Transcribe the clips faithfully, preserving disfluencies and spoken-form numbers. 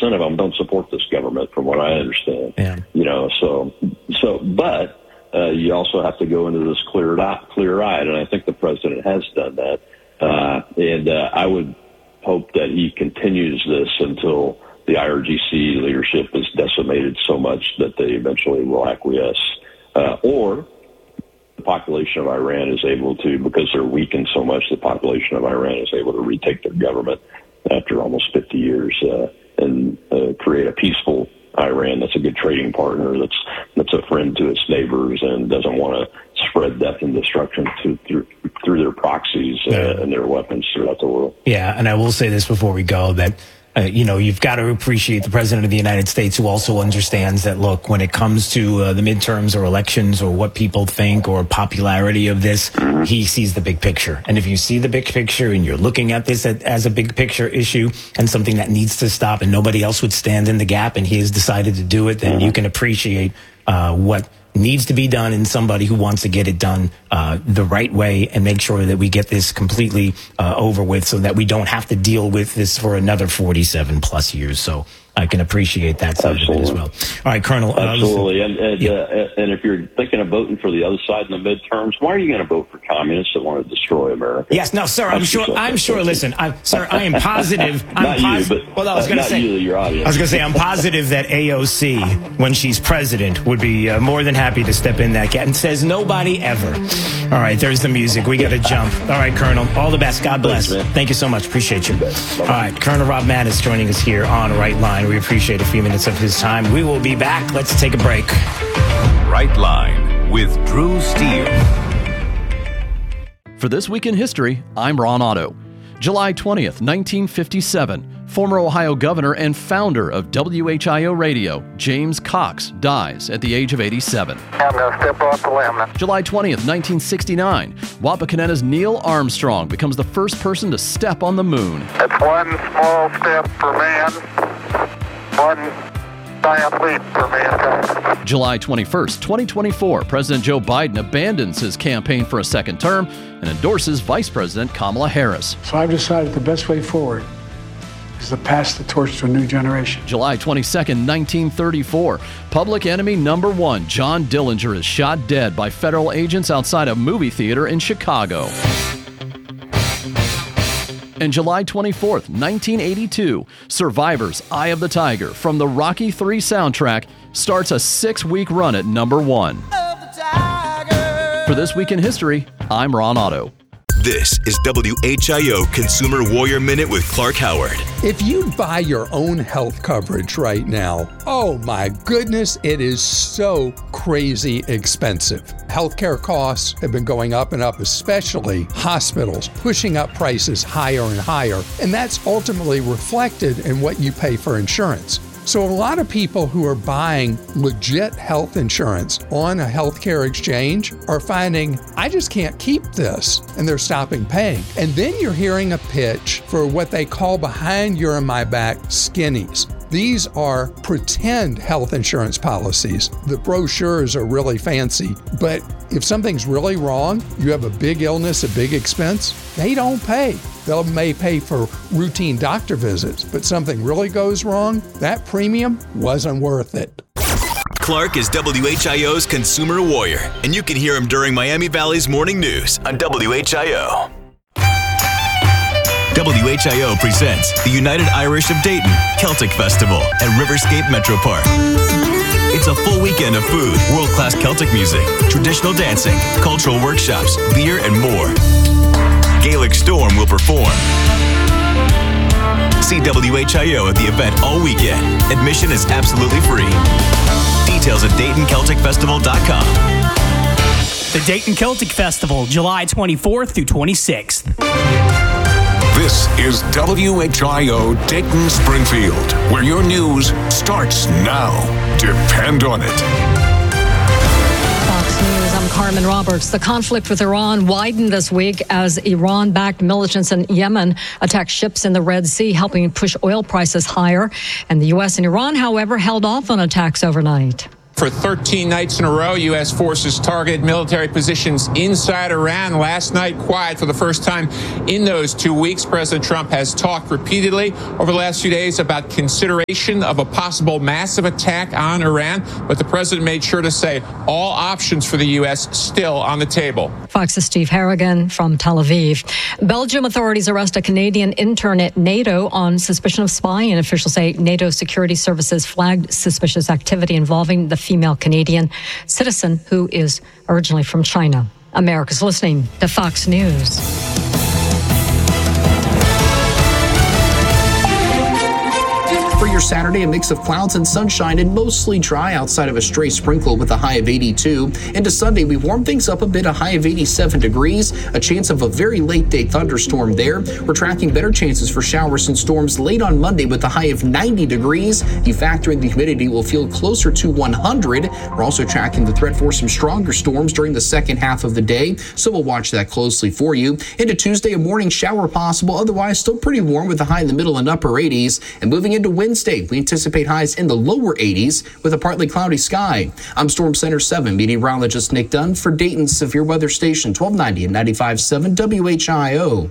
percent of them don't support this government, from what I understand. Yeah. You know, so, so, but uh, you also have to go into this clear clear-eyed, and I think the president has done that. Uh, and uh, I would hope that he continues this until the I R G C leadership is decimated so much that they eventually will acquiesce, uh, or the population of Iran is able to, because they're weakened so much, the population of Iran is able to retake their government after almost fifty years uh, and uh, create a peaceful Iran that's a good trading partner, that's that's a friend to its neighbors, and doesn't want to spread death and destruction through through, through their proxies uh, yeah. and their weapons throughout the world. Yeah, and I will say this before we go, that Uh, you know, you've got to appreciate the president of the United States, who also understands that, look, when it comes to uh, the midterms or elections or what people think or popularity of this, he sees the big picture. And if you see the big picture and you're looking at this as a big picture issue and something that needs to stop and nobody else would stand in the gap, and he has decided to do it, then you can appreciate uh, what needs to be done in somebody who wants to get it done uh, the right way and make sure that we get this completely uh, over with, so that we don't have to deal with this for another forty-seven plus years. So I can appreciate that side Absolutely. of it as well. All right, Colonel. Uh, Absolutely. And and, yeah. uh, and if you're thinking of voting for the other side in the midterms, why are you going to vote for communists that want to destroy America? Yes, no, sir. I'm sure. I'm sure. Listen, I'm, sir, I am positive. I'm not posi- you, but well, I was going to not say. You, your audience. I was going to say I'm positive that A O C, when she's president, would be uh, more than happy to step in that gap, and says nobody ever. All right, there's the music. We got to jump. All right, Colonel. All the best. God bless. Thanks, Thank you so much. Appreciate you. All right, Colonel Rob Mattis joining us here on Right Line. We appreciate a few minutes of his time. We will be back. Let's take a break. Right Line with Drew Steele. For This Week in History, I'm Ron Otto. July twentieth, nineteen fifty-seven. Former Ohio governor and founder of W H I O Radio, James Cox, dies at the age of eighty-seven. I'm going to step off the limb now. July twentieth, nineteen sixty-nine. Wapakoneta's Neil Armstrong becomes the first person to step on the moon. It's one small step for man, one giant leap for mankind. July twenty-first, twenty twenty-four, President Joe Biden abandons his campaign for a second term and endorses Vice President Kamala Harris. So I've decided the best way forward is to pass the torch to a new generation. July twenty-second, nineteen thirty-four, public enemy number one, John Dillinger, is shot dead by federal agents outside a movie theater in Chicago. And July twenty-fourth, nineteen eighty-two, Survivor's Eye of the Tiger from the Rocky three soundtrack starts a six-week run at number one. For This Week in History, I'm Ron Otto. This is W H I O Consumer Warrior Minute with Clark Howard. If you buy your own health coverage right now, oh my goodness, it is so crazy expensive. Healthcare costs have been going up and up, especially hospitals, pushing up prices higher and higher, and that's ultimately reflected in what you pay for insurance. So a lot of people who are buying legit health insurance on a healthcare exchange are finding, I just can't keep this, and they're stopping paying. And then you're hearing a pitch for what they call behind your and my back skinnies. These are pretend health insurance policies. The brochures are really fancy, but if something's really wrong, you have a big illness, a big expense, they don't pay. They may pay for routine doctor visits, but something really goes wrong, that premium wasn't worth it. Clark is W H I O's Consumer Warrior, and you can hear him during Miami Valley's Morning News on W H I O. W H I O presents the United Irish of Dayton Celtic Festival at Riverscape Metro Park. It's a full weekend of food, world-class Celtic music, traditional dancing, cultural workshops, beer, and more. Gaelic Storm will perform. See W H I O at the event all weekend. Admission is absolutely free. Details at Dayton Celtic Festival dot com. The Dayton Celtic Festival, July twenty-fourth through twenty-sixth. This is W H I O Dayton Springfield, where your news starts now. Depend on it. Fox News, I'm Carmen Roberts. The conflict with Iran widened this week as Iran-backed militants in Yemen attacked ships in the Red Sea, helping push oil prices higher. And the U S and Iran, however, held off on attacks overnight. For thirteen nights in a row, U S forces targeted military positions inside Iran. Last night, quiet for the first time in those two weeks. President Trump has talked repeatedly over the last few days about consideration of a possible massive attack on Iran, but the president made sure to say all options for the U S still on the table. Fox's Steve Harrigan from Tel Aviv. Belgium authorities arrest a Canadian intern at NATO on suspicion of spying. Officials say NATO security services flagged suspicious activity involving the female Canadian citizen who is originally from China. America's listening to Fox News. For your Saturday, a mix of clouds and sunshine and mostly dry outside of a stray sprinkle with a high of eighty-two. Into Sunday, we warm things up a bit, a high of eighty-seven degrees, a chance of a very late day thunderstorm there. We're tracking better chances for showers and storms late on Monday with a high of ninety degrees. You factor in the humidity, will feel closer to one hundred. We're also tracking the threat for some stronger storms during the second half of the day, so we'll watch that closely for you. Into Tuesday, a morning shower possible, otherwise still pretty warm with a high in the middle and upper eighties. And moving into Wednesday, we anticipate highs in the lower eighties with a partly cloudy sky. I'm Storm Center seven meteorologist Nick Dunn for Dayton's Severe Weather Station twelve ninety and ninety-five point seven W H I O.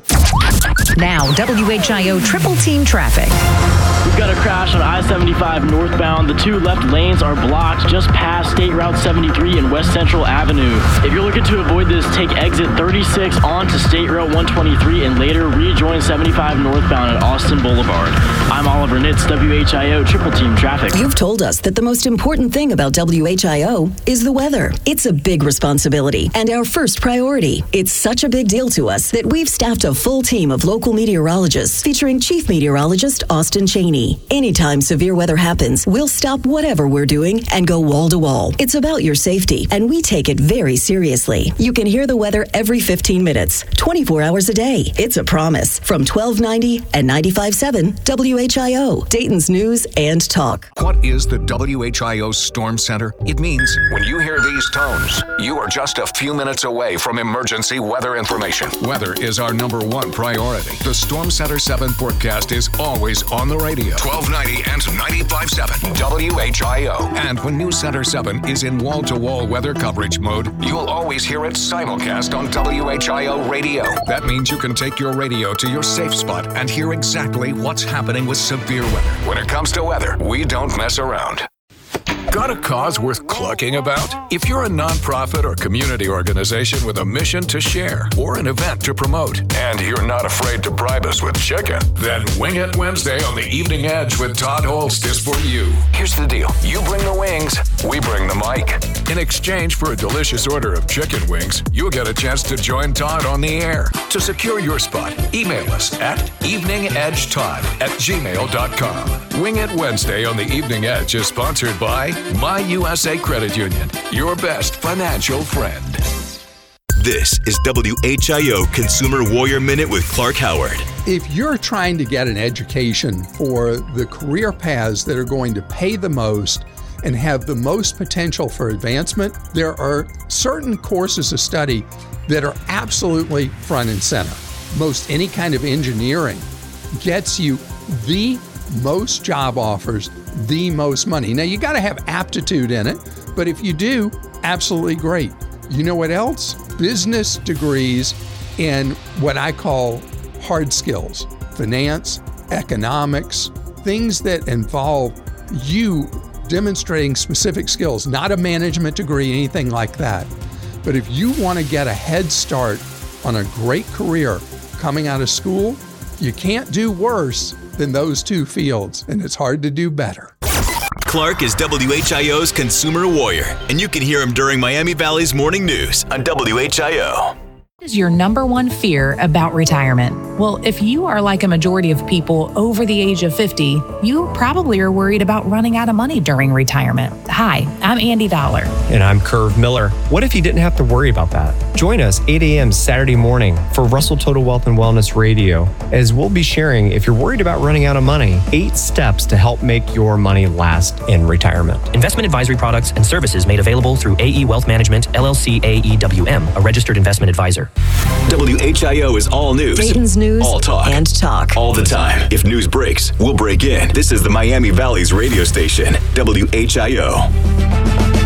Now, W H I O triple team traffic. We've got a crash on I seventy-five northbound. The two left lanes are blocked just past State Route seventy-three and West Central Avenue. If you're looking to avoid this, take exit thirty-six onto State Route one twenty-three and later rejoin seventy-five northbound at Austin Boulevard. I'm Oliver Nitz, W H I O Triple Team Traffic. You've told us that the most important thing about W H I O is the weather. It's a big responsibility and our first priority. It's such a big deal to us that we've staffed a full team of local meteorologists featuring Chief Meteorologist Austin Cheney. Anytime severe weather happens, we'll stop whatever we're doing and go wall to wall. It's about your safety, and we take it very seriously. You can hear the weather every fifteen minutes, twenty-four hours a day. It's a promise. From twelve ninety and ninety-five point seven W H I O, Dayton's News and Talk. What is the W H I O Storm Center? It means when you hear these tones, you are just a few minutes away from emergency weather information. Weather is our number one priority. The Storm Center seven forecast is always on the radio. twelve ninety and ninety-five point seven W H I O. And when News Center seven is in wall-to-wall weather coverage mode, you'll always hear it simulcast on W H I O radio. That means you can take your radio to your safe spot and hear exactly what's happening with severe weather. When it comes to weather, we don't mess around. Got a cause worth clucking about? If you're a nonprofit or community organization with a mission to share or an event to promote, and you're not afraid to bribe us with chicken, then Wing It Wednesday on the Evening Edge with Todd Holst is for you. Here's the deal. You bring the wings, we bring the mic. In exchange for a delicious order of chicken wings, you'll get a chance to join Todd on the air. To secure your spot, email us at eveningedgetodd at gmail dot com. Wing It Wednesday on the Evening Edge is sponsored by My U S A Credit Union, your best financial friend. This is W H I O Consumer Warrior Minute with Clark Howard. If you're trying to get an education for the career paths that are going to pay the most and have the most potential for advancement, there are certain courses of study that are absolutely front and center. Most any kind of engineering gets you the most job offers, the most money. Now, you got to have aptitude in it, but if you do, absolutely great. You know what else? Business degrees in what I call hard skills, finance, economics, things that involve you demonstrating specific skills, not a management degree, anything like that. But if you want to get a head start on a great career coming out of school, you can't do worse than those two fields, and it's hard to do better. Clark is W H I O's Consumer Warrior, and you can hear him during Miami Valley's Morning News on W H I O. What is your number one fear about retirement? Well, if you are like a majority of people over the age of fifty, you probably are worried about running out of money during retirement. Hi, I'm Andy Dollar. And I'm Curve Miller. What if you didn't have to worry about that? Join us eight a.m. Saturday morning for Russell Total Wealth and Wellness Radio, as we'll be sharing, if you're worried about running out of money, eight steps to help make your money last in retirement. Investment advisory products and services made available through A E Wealth Management, L L C A E W M, a registered investment advisor. W H I O is all news. Dayton's News all talk. and Talk. All the time. If news breaks, we'll break in. This is the Miami Valley's radio station, W H I O.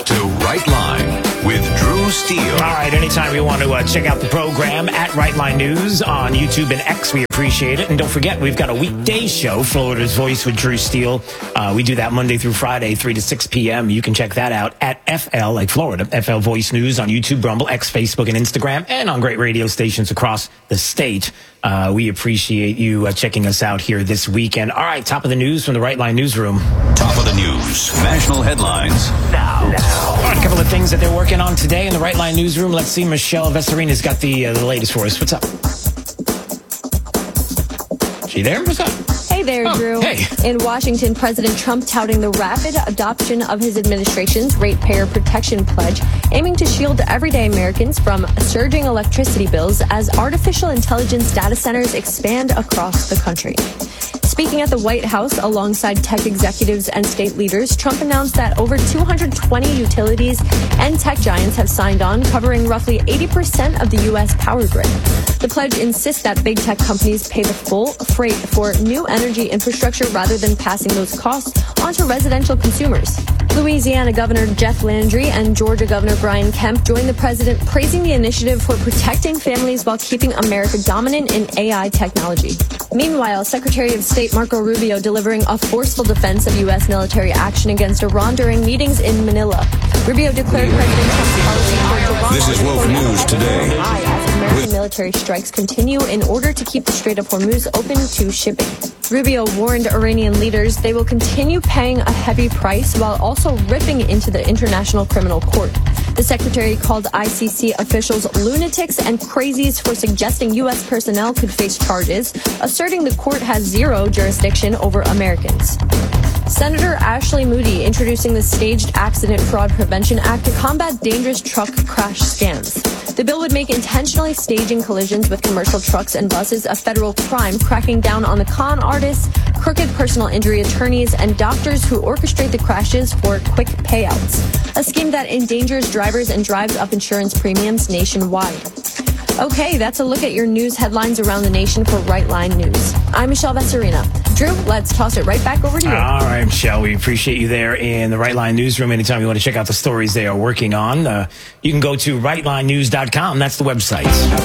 to Right Line with Drew Steele. All right, anytime you want to uh, check out the program at Right Line News on YouTube and X, we appreciate it. And don't forget, we've got a weekday show, Florida's Voice with Drew Steele. Uh, we do that Monday through Friday, three to six p.m. You can check that out at F L, like Florida, F L Voice News on YouTube, Rumble, X, Facebook, and Instagram, and on great radio stations across the state. Uh, we appreciate you uh, checking us out here this weekend. All right, top of the news from the Right Line Newsroom. Top of the news, national headlines. Now. now. All right, a couple of things that they're working on today in the Right Line Newsroom. Let's see, Michelle Vesarina's got the, uh, the latest for us. What's up? She there? What's up? Hey there, oh, Drew. Hey. In Washington, President Trump touting the rapid adoption of his administration's ratepayer protection pledge, aiming to shield everyday Americans from surging electricity bills as artificial intelligence data centers expand across the country. Speaking at the White House alongside tech executives and state leaders, Trump announced that over two hundred twenty utilities and tech giants have signed on, covering roughly eighty percent of the U S power grid. The pledge insists that big tech companies pay the full freight for new energy infrastructure rather than passing those costs onto residential consumers. Louisiana Governor Jeff Landry and Georgia Governor Brian Kemp joined the president praising the initiative for protecting families while keeping America dominant in A I technology. Meanwhile, Secretary of State Marco Rubio delivering a forceful defense of U S military action against Iran during meetings in Manila. Rubio declared President Trump's policy towards Iran. This is Wolf News today. As American military strikes continue in order to keep the Strait of Hormuz open to shipping. Rubio warned Iranian leaders they will continue paying a heavy price while also ripping into the International Criminal Court. The secretary called I C C officials lunatics and crazies for suggesting U S personnel could face charges, asserting the court has zero jurisdiction over Americans. Senator Ashley Moody introducing the Staged Accident Fraud Prevention Act to combat dangerous truck crash scams. The bill would make intentionally staging collisions with commercial trucks and buses a federal crime, cracking down on the con artists, crooked personal injury attorneys, and doctors who orchestrate the crashes for quick payouts. A scheme that endangers drivers and drives up insurance premiums nationwide. Okay, that's a look at your news headlines around the nation for Right Line News. I'm Michelle Vesarina. Drew, let's toss it right back over to you. All right, Michelle, we appreciate you there in the Right Line Newsroom. Anytime you want to check out the stories they are working on, uh, you can go to right line news dot com. That's the website.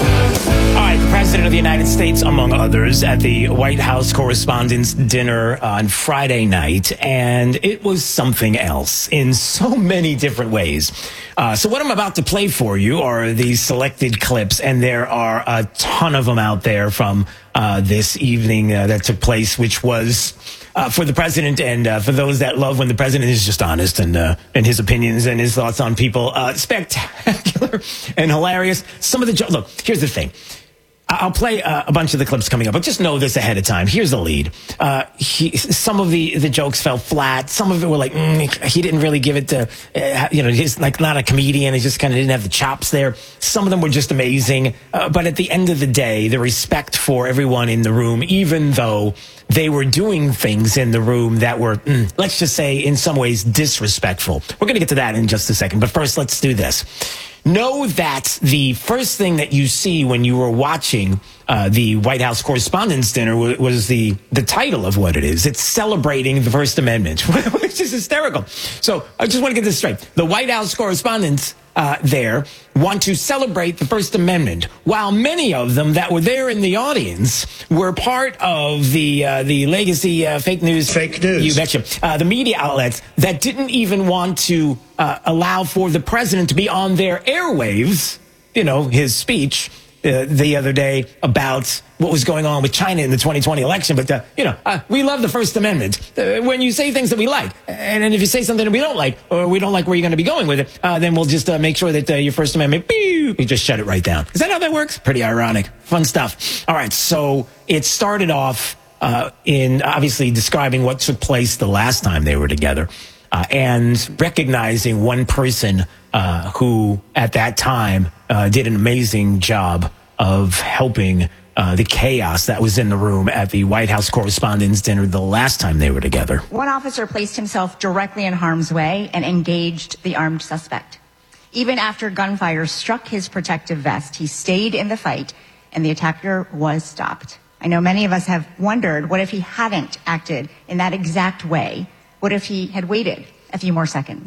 All right, the President of the United States, among others, at the White House Correspondents' Dinner on Friday night, and it was something else in so many different ways. Uh, so what I'm about to play for you are these selected clips, and there are a ton of them out there from uh, this evening uh, that took place, which was uh, for the president and uh, for those that love when the president is just honest and uh, and his opinions and his thoughts on people. Uh, spectacular and hilarious. Some of the jo- look. Here's the thing. I'll play uh, a bunch of the clips coming up, but just know this ahead of time. Here's the lead. Uh, he, some of the, the jokes fell flat. Some of it were like, mm, he didn't really give it to, uh, you know, he's like not a comedian. He just kind of didn't have the chops there. Some of them were just amazing. Uh, but at the end of the day, the respect for everyone in the room, even though they were doing things in the room that were, mm, let's just say, in some ways disrespectful. We're going to get to that in just a second. But first, let's do this. Know that the first thing that you see when you were watching uh, the White House Correspondents' Dinner was, was the the title of what it is. It's celebrating the First Amendment, which is hysterical. So I just want to get this straight. The White House Correspondents uh, there want to celebrate the First Amendment, while many of them that were there in the audience were part of the uh, the legacy uh, fake news. Fake news. You betcha. Uh, the media outlets that didn't even want to uh, allow for the president to be on their airwaves, you know, his speech uh, the other day about what was going on with China in the twenty twenty election. But, uh, you know, uh, we love the First Amendment. Uh, when you say things that we like, and then if you say something that we don't like, or we don't like where you're going to be going with it, uh, then we'll just uh, make sure that uh, your First Amendment, beep, we just shut it right down. Is that how that works? Pretty ironic. Fun stuff. All right, so it started off uh, in obviously describing what took place the last time they were together. Uh, and recognizing one person uh, who, at that time, uh, did an amazing job of helping uh, the chaos that was in the room at the White House Correspondents' Dinner the last time they were together. One officer placed himself directly in harm's way and engaged the armed suspect. Even after gunfire struck his protective vest, he stayed in the fight, and the attacker was stopped. I know many of us have wondered, what if he hadn't acted in that exact way? What if he had waited a few more seconds?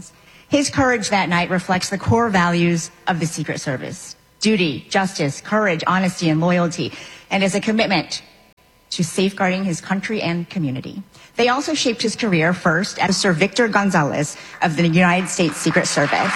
His courage that night reflects the core values of the Secret Service: duty, justice, courage, honesty, and loyalty, and is a commitment to safeguarding his country and community. They also shaped his career, first as Sir Victor Gonzalez of the United States Secret Service.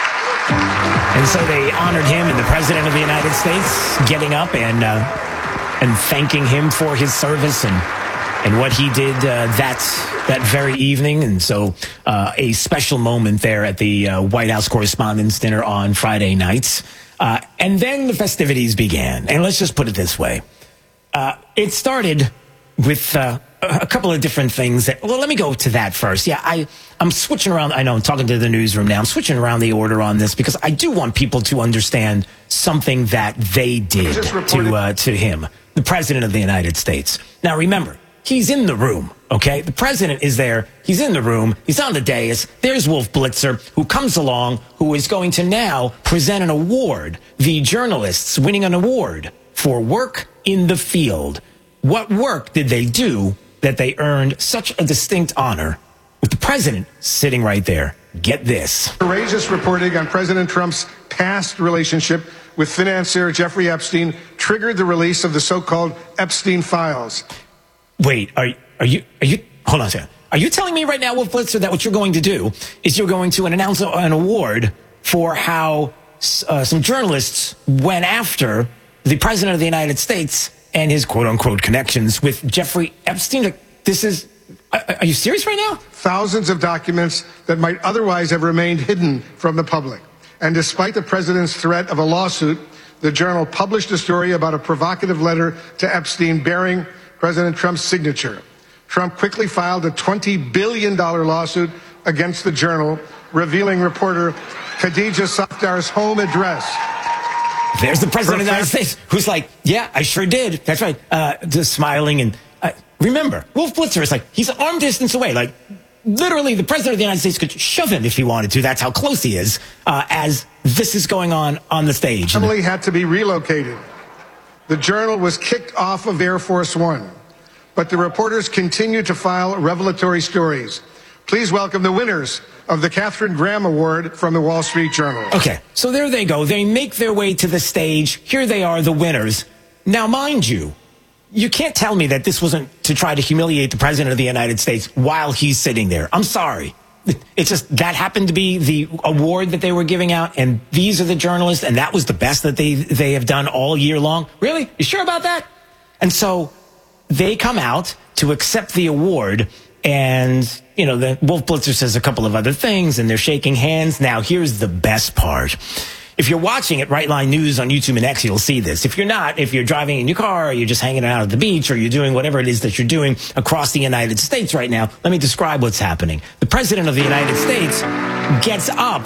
And so they honored him and the President of the United States getting up and uh, and thanking him for his service and and what he did uh, that that very evening. And so uh, a special moment there at the uh, White House Correspondents' Dinner on Friday nights. Uh, and then the festivities began. And let's just put it this way. Uh, it started with uh, a couple of different things. That, well, let me go to that first. Yeah, I, I'm switching around. I know I'm talking to the newsroom now. I'm switching around the order on this because I do want people to understand something that they did to uh, to him, the President of the United States. Now, remember, he's in the room, okay? The President is there. He's in the room. He's on the dais. There's Wolf Blitzer, who comes along, who is going to now present an award. The journalists winning an award for work in the field. What work did they do that they earned such a distinct honor with the president sitting right there? Get this. Courageous reporting on President Trump's past relationship with financier Jeffrey Epstein triggered the release of the so-called Epstein files. Wait, are, are you, are you, hold on a second. Are you telling me right now, Wolf Blitzer, that what you're going to do is you're going to announce an award for how uh, some journalists went after the President of the United States and his quote-unquote connections with Jeffrey Epstein? This is, are you serious right now? Thousands of documents that might otherwise have remained hidden from the public. And despite the president's threat of a lawsuit, the Journal published a story about a provocative letter to Epstein bearing President Trump's signature. Trump quickly filed a twenty billion dollars lawsuit against the Journal, revealing reporter Khadija Safdar's home address. There's the President of the United States, who's like, yeah, I sure did. That's right. Uh, just smiling. And uh, remember, Wolf Blitzer is like, he's arm distance away. Like, literally, the President of the United States could shove him if he wanted to. That's how close he is uh, as this is going on on the stage. Family had to be relocated. The Journal was kicked off of Air Force One, but the reporters continued to file revelatory stories. Please welcome the winners of the Katharine Graham Award from the Wall Street Journal. Okay, so there they go. They make their way to the stage. Here they are, the winners. Now, mind you, you can't tell me that this wasn't to try to humiliate the President of the United States while he's sitting there. I'm sorry. It's just that happened to be the award that they were giving out, and these are the journalists, and that was the best that they, they have done all year long. Really? You sure about that? And so they come out to accept the award. And, you know, the Wolf Blitzer says a couple of other things, and they're shaking hands. Now, here's the best part. If you're watching at Right Line News on YouTube and X, you'll see this. If you're not, if you're driving in your car, or you're just hanging out at the beach, or you're doing whatever it is that you're doing across the United States right now, let me describe what's happening. The President of the United States gets up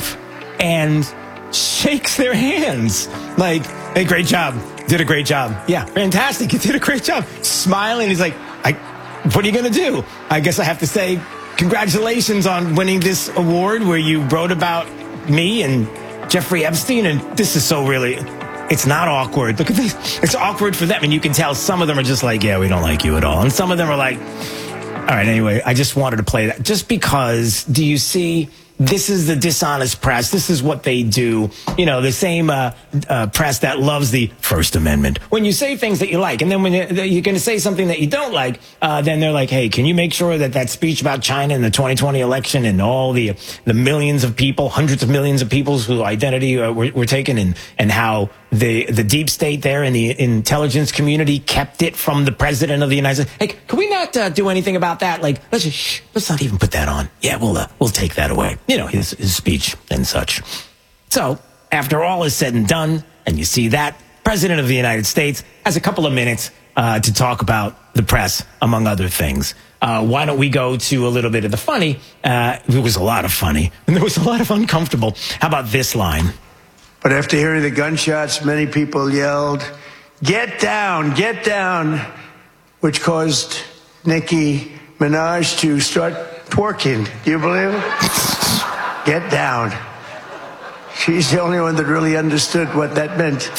and shakes their hands. Like, hey, great job. Did a great job. Yeah, fantastic. You did a great job. Smiling. He's like, I... what are you going to do? I guess I have to say congratulations on winning this award where you wrote about me and Jeffrey Epstein. And this is so really, it's not awkward. Look at this. It's awkward for them. And you can tell some of them are just like, yeah, we don't like you at all. And some of them are like, all right, anyway, I just wanted to play that. Just because, do you see, this is the dishonest press. This is what they do. You know, the same uh, uh, press that loves the First Amendment. When you say things that you like, and then when you're, you're going to say something that you don't like, uh, then they're like, hey, can you make sure that that speech about China in the twenty twenty election and all the the millions of people, hundreds of millions of people whose identity uh, were, were taken, and, and how the the deep state there and the intelligence community kept it from the President of the United States. Hey, can we not uh, do anything about that? Like, let's just, shh, let's not even put that on. Yeah, we'll uh, we'll take that away. You know, his, his speech and such. So, after all is said and done, and you see that, President of the United States has a couple of minutes uh, to talk about the press, among other things. Uh, why don't we go to a little bit of the funny? Uh, there was a lot of funny, and there was a lot of uncomfortable. How about this line? But after hearing the gunshots, many people yelled, "Get down, get down," which caused Nicki Minaj to start twerking. Do you believe it? Get down. She's the only one that really understood what that meant.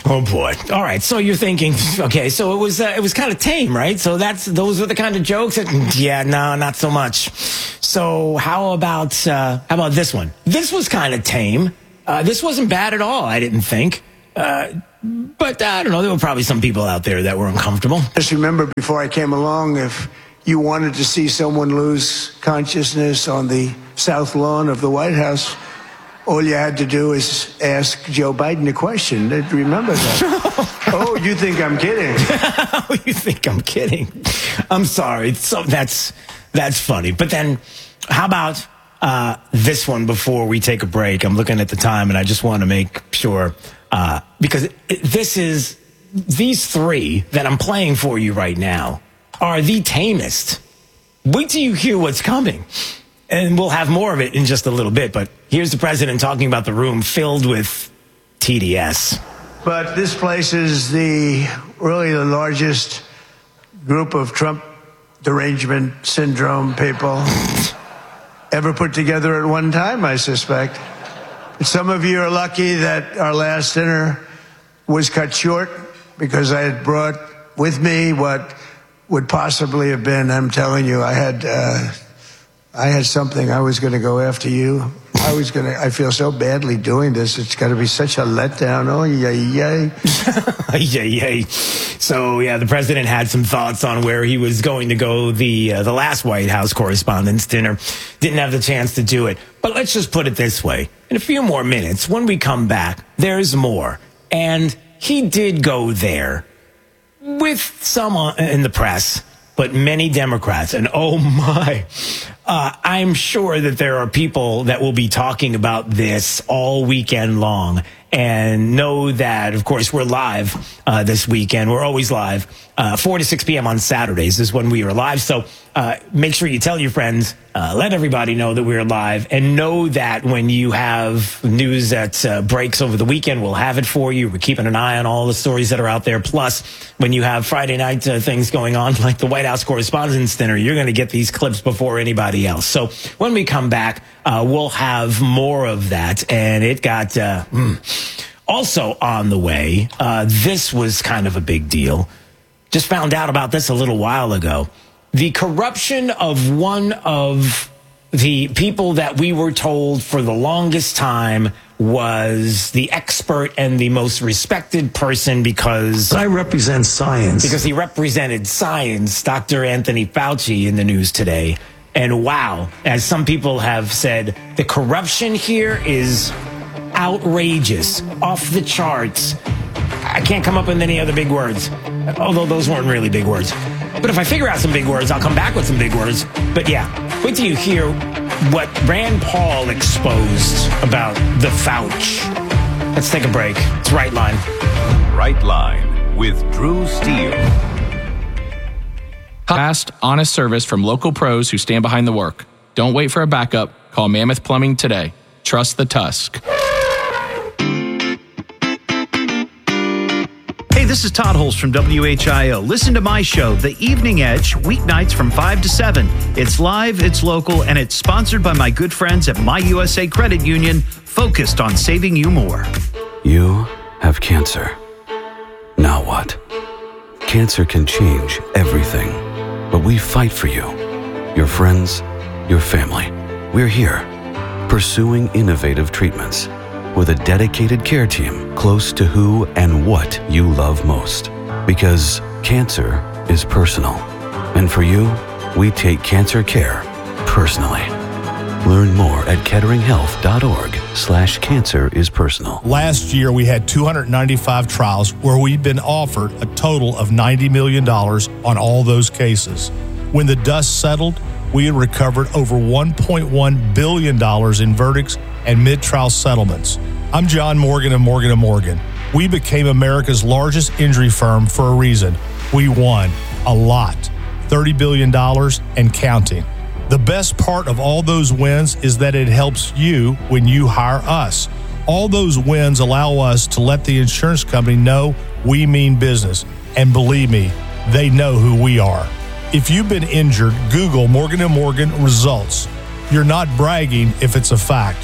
Oh boy! All right, so you're thinking, okay, so it was uh, it was kind of tame, right? So that's those are the kind of jokes that, yeah, no, not so much. So how about uh, how about this one? This was kind of tame. Uh, this wasn't bad at all. I didn't think, uh, but uh, I don't know. There were probably some people out there that were uncomfortable. Just remember, before I came along, if you wanted to see someone lose consciousness on the south lawn of the White House, all you had to do is ask Joe Biden a question. Remember that? Oh, you think I'm kidding? Oh, you think I'm kidding? I'm sorry. So that's that's funny. But then, how about uh, this one before we take a break? I'm looking at the time, and I just want to make sure uh, because it, it, this is these three that I'm playing for you right now are the tamest. Wait till you hear what's coming. And we'll have more of it in just a little bit. But here's the president talking about the room filled with T D S. But this place is the really the largest group of Trump derangement syndrome people ever put together at one time, I suspect. Some of you are lucky that our last dinner was cut short because I had brought with me what would possibly have been, I'm telling you, I had... Uh, I had something. I was going to go after you. I was going to, I feel so badly doing this. It's got to be such a letdown. Oh, yay, yay. Yay, yay. So, yeah, the president had some thoughts on where he was going to go the, uh, the last White House Correspondents' Dinner. Didn't have the chance to do it. But let's just put it this way. In a few more minutes, when we come back, there's more. And he did go there with some in the press, but many Democrats. And oh my, uh, I'm sure that there are people that will be talking about this all weekend long. And know that, of course, we're live uh, this weekend. We're always live. Uh, four to six p.m. on Saturdays is when we are live. So uh, make sure you tell your friends, uh, let everybody know that we're live, and know that when you have news that uh, breaks over the weekend, we'll have it for you. We're keeping an eye on all the stories that are out there. Plus, when you have Friday night uh, things going on, like the White House Correspondents' Dinner, you're going to get these clips before anybody else. So when we come back, uh, we'll have more of that. And it got... Uh, mm, Also on the way, uh, this was kind of a big deal. Just found out about this a little while ago. The corruption of one of the people that we were told for the longest time was the expert and the most respected person because... I represent science. Because he represented science, Doctor Anthony Fauci, in the news today. And wow, as some people have said, the corruption here is... outrageous, off the charts. I can't come up with any other big words, although those weren't really big words. But if I figure out some big words, I'll come back with some big words. But yeah, wait till you hear what Rand Paul exposed about the Fauci. Let's take a break. It's Right Line. Right Line with Drew Steele. Fast, honest service from local pros who stand behind the work. Don't wait for a backup. Call Mammoth Plumbing today. Trust the Tusk. Hey, this is Todd Holst from W H I O. Listen to my show, The Evening Edge, weeknights from five to seven. It's live, it's local, and it's sponsored by my good friends at My U S A Credit Union, focused on saving you more. You have cancer. Now what? Cancer can change everything, but we fight for you, your friends, your family. We're here, pursuing innovative treatments with a dedicated care team close to who and what you love most. Because cancer is personal. And for you, we take cancer care personally. Learn more at ketteringhealth.org slash cancer is personal. Last year, we had two hundred ninety-five trials where we've been offered a total of ninety million dollars on all those cases. When the dust settled, we had recovered over one point one billion dollars in verdicts and mid-trial settlements. I'm John Morgan of Morgan and Morgan. We became America's largest injury firm for a reason. We won a lot, thirty billion dollars and counting. The best part of all those wins is that it helps you when you hire us. All those wins allow us to let the insurance company know we mean business. And believe me, they know who we are. If you've been injured, Google Morgan and Morgan results. You're not bragging if it's a fact.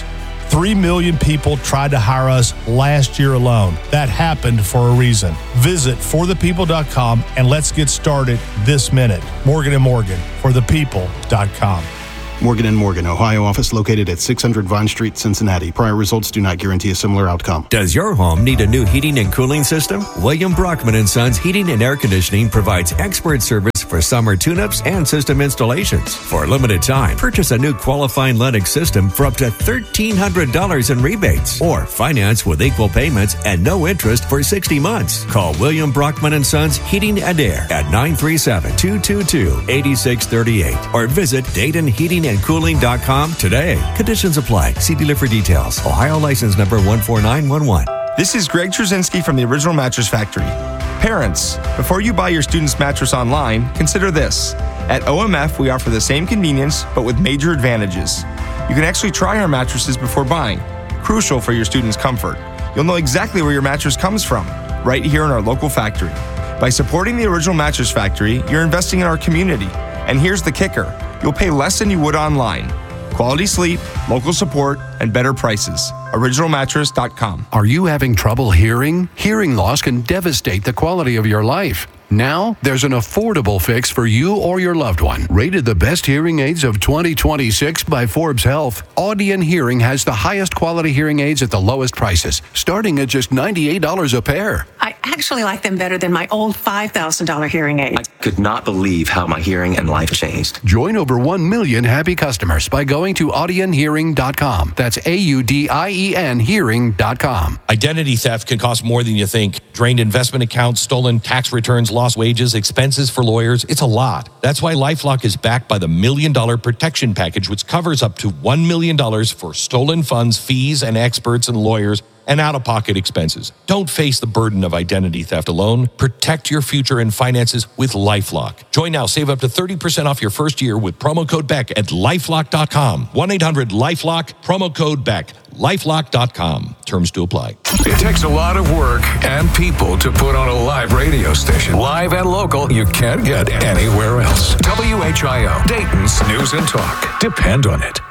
Three million people tried to hire us last year alone. That happened for a reason. Visit for the people dot com and let's get started this minute. Morgan and Morgan, for the people dot com. Morgan and Morgan, Ohio office located at six hundred Vine Street, Cincinnati. Prior results do not guarantee a similar outcome. Does your home need a new heating and cooling system? William Brockman and Sons Heating and Air Conditioning provides expert service for summer tune-ups and system installations. For a limited time, purchase a new qualifying Lennox system for up to thirteen hundred dollars in rebates or finance with equal payments and no interest for sixty months. Call William Brockman and Sons Heating and Air at nine three seven, two two two, eight six three eight or visit Dayton Heating and Cooling dot com today. Conditions apply. See dealer for details. Ohio license number one four nine one one. This is Greg Trzynski from the Original Mattress Factory. Parents, before you buy your student's mattress online, consider this. At O M F, we offer the same convenience, but with major advantages. You can actually try our mattresses before buying, crucial for your student's comfort. You'll know exactly where your mattress comes from, right here in our local factory. By supporting the Original Mattress Factory, you're investing in our community. And here's the kicker. You'll pay less than you would online. Quality sleep, local support, and better prices. original mattress dot com. Are you having trouble hearing? Hearing loss can devastate the quality of your life. Now, there's an affordable fix for you or your loved one. Rated the best hearing aids of twenty twenty-six by Forbes Health, Audion Hearing has the highest quality hearing aids at the lowest prices, starting at just ninety-eight dollars a pair. I actually like them better than my old five thousand dollars hearing aid. I could not believe how my hearing and life changed. Join over one million happy customers by going to audion hearing dot com. That's A U D I E N hearing dot com. Identity theft can cost more than you think. Drained investment accounts, stolen tax returns, lost wages, expenses for lawyers. It's a lot. That's why LifeLock is backed by the Million Dollar Protection Package, which covers up to one million dollars for stolen funds, fees, and experts and lawyers, and out-of-pocket expenses. Don't face the burden of identity theft alone. Protect your future and finances with LifeLock. Join now. Save up to thirty percent off your first year with promo code Beck at lifelock dot com. one eight hundred lifelock, promo code Beck. lifelock dot com. Terms to apply. It takes a lot of work and people to put on a live radio station. Live and local, you can't get anywhere else. W H I O, Dayton's News and Talk. Depend on it.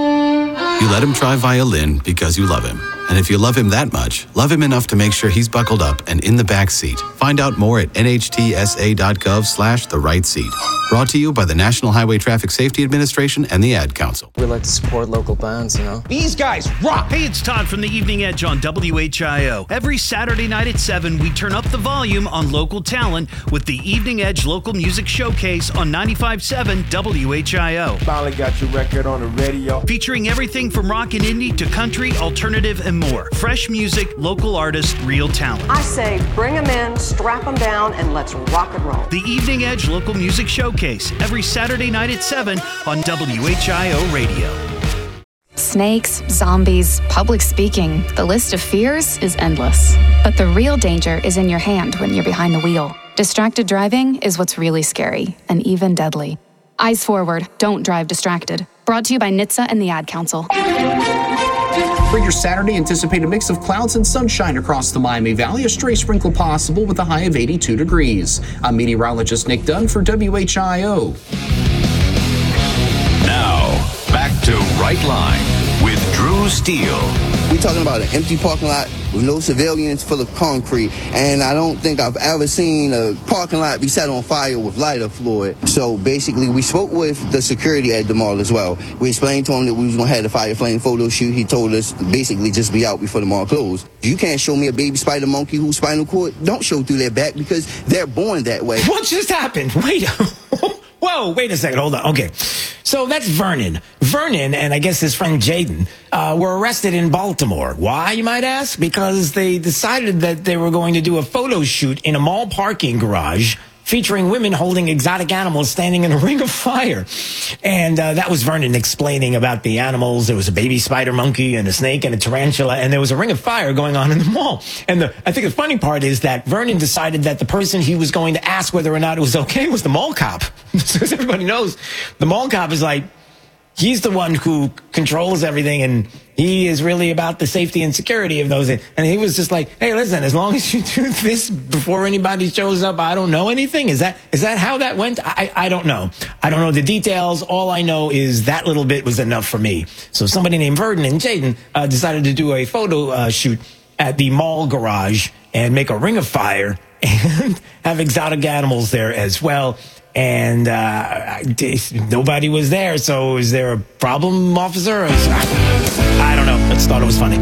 You let him try violin because you love him. And if you love him that much, love him enough to make sure he's buckled up and in the back seat. Find out more at N H T S A dot gov slash the right seat. Brought to you by the National Highway Traffic Safety Administration and the Ad Council. We like to support local bands, you know. These guys rock! Hey, it's Todd from the Evening Edge on W H I O. Every Saturday night at seven, we turn up the volume on local talent with the Evening Edge Local Music Showcase on ninety-five point seven W H I O. Finally got your record on the radio. Featuring everything from rock and indie to country, alternative, and more. Fresh music, local artists, real talent. I say bring them in, strap them down, and let's rock and roll. The Evening Edge Local Music Showcase, every Saturday night at seven on W H I O Radio. Snakes, zombies, public speaking, the list of fears is endless. But the real danger is in your hand when you're behind the wheel. Distracted driving is what's really scary and even deadly. Eyes forward, don't drive distracted. Brought to you by N H T S A and the Ad Council. For your Saturday, anticipate a mix of clouds and sunshine across the Miami Valley. A stray sprinkle possible with a high of eighty-two degrees. I'm meteorologist Nick Dunn for W H I O. Now, back to Right Line with Drew Steele. We're talking about an empty parking lot with no civilians, full of concrete, and I don't think I've ever seen a parking lot be set on fire with lighter fluid. So basically, we spoke with the security at the mall as well. We explained to him that we was going to have the fire flame photo shoot. He told us basically just be out before the mall closed. You can't show me a baby spider monkey whose spinal cord don't show through their back because they're born that way. What just happened? Wait. Whoa, wait a second. Hold on. Okay. So that's Vernon. Vernon and I guess his friend Jaden uh, were arrested in Baltimore. Why, you might ask? Because they decided that they were going to do a photo shoot in a mall parking garage featuring women holding exotic animals standing in a ring of fire. And uh, that was Vernon explaining about the animals. There was a baby spider monkey and a snake and a tarantula, and there was a ring of fire going on in the mall. And the, I think the funny part is that Vernon decided that the person he was going to ask whether or not it was okay was the mall cop. Because everybody knows the mall cop is like, he's the one who controls everything, and he is really about the safety and security of those. And he was just like, hey, listen, as long as you do this before anybody shows up, I don't know anything. Is that is that how that went? I, I don't know. I don't know the details. All I know is that little bit was enough for me. So somebody named Verdon and Jaden uh, decided to do a photo uh, shoot at the mall garage and make a ring of fire and have exotic animals there as well. And uh, nobody was there. So is there a problem, officer? I don't know. I just thought it was funny.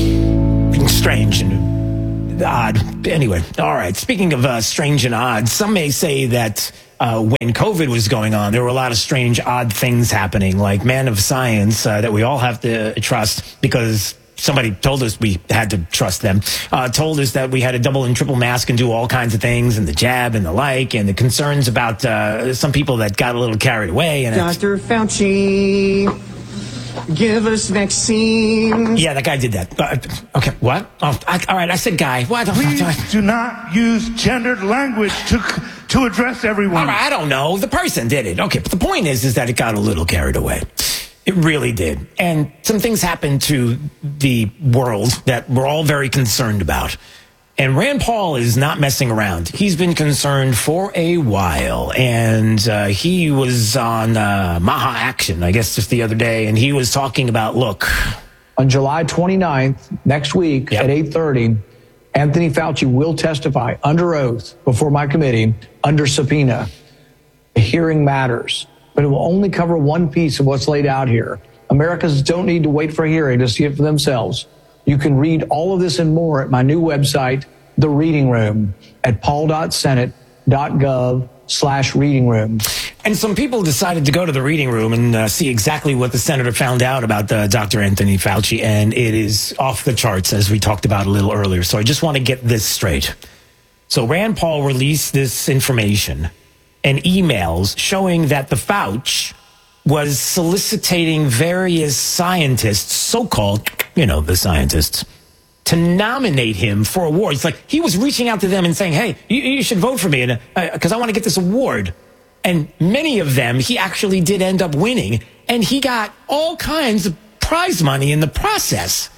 Strange and odd. Anyway, all right. Speaking of uh, strange and odd, some may say that uh, when COVID was going on, there were a lot of strange, odd things happening, like Man of Science uh, that we all have to trust because somebody told us we had to trust them, uh, told us that we had to double and triple mask and do all kinds of things, and the jab and the like, and the concerns about uh, some people that got a little carried away. And Doctor Fauci, give us vaccines. Yeah, that guy did that. Uh, okay, what? Oh, I, all right, I said guy. What? Please do not use gendered language to to address everyone. All right, I don't know. The person did it. Okay, but the point is, is that it got a little carried away. It really did. And some things happened to the world that we're all very concerned about. And Rand Paul is not messing around. He's been concerned for a while. And uh, he was on uh, Maha Action, I guess, just the other day. And he was talking about, look. On July twenty-ninth, next week yep. at eight thirty, Anthony Fauci will testify under oath before my committee under subpoena. The hearing matters. But it will only cover one piece of what's laid out here. Americans don't need to wait for a hearing to see it for themselves. You can read all of this and more at my new website, The Reading Room, at paul.senate.gov slash reading room. And some people decided to go to the reading room and uh, see exactly what the senator found out about uh, Doctor Anthony Fauci, and it is off the charts, as we talked about a little earlier. So I just want to get this straight. So Rand Paul released this information and emails showing that the Fauci was soliciting various scientists, so-called, you know, the scientists, to nominate him for awards. Like, he was reaching out to them and saying, hey, you, you should vote for me because uh, I want to get this award. And many of them, he actually did end up winning. And he got all kinds of prize money in the process.